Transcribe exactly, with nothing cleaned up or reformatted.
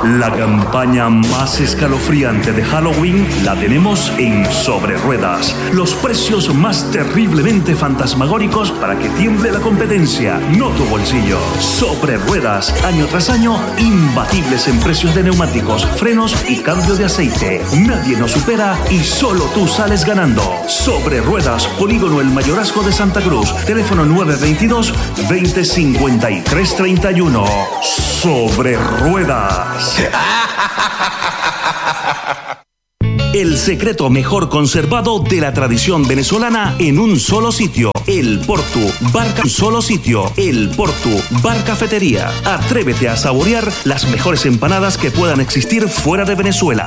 La campaña más escalofriante de Halloween la tenemos en Sobre Ruedas. Los precios más terriblemente fantasmagóricos para que tiemble la competencia, no tu bolsillo. Sobre Ruedas, año tras año, imbatibles en precios de neumáticos, frenos y cambio de aceite. Nadie nos supera y solo tú sales ganando. Sobre Ruedas, Polígono El Mayorazgo de Santa Cruz. Teléfono nueve veintidós, veinte cincuenta y tres treinta y uno. Sobre Ruedas. El secreto mejor conservado de la tradición venezolana en un solo sitio. El Portu Bar, un solo sitio. El Portu Bar Cafetería. Atrévete a saborear las mejores empanadas que puedan existir fuera de Venezuela.